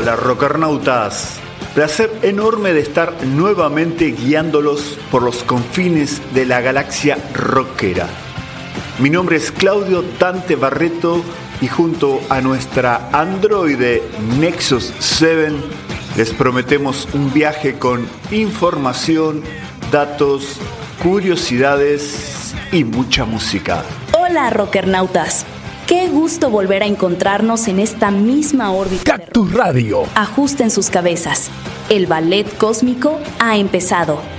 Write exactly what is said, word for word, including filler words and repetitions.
Hola rockernautas, placer enorme de estar nuevamente guiándolos por los confines de la galaxia rockera. Mi nombre es Claudio Dante Barreto y junto a nuestra androide Nexus siete les prometemos un viaje con información, datos, curiosidades y mucha música. Hola rockernautas. Qué gusto volver a encontrarnos en esta misma órbita. Cactus Radio. Ajusten sus cabezas. El ballet cósmico ha empezado.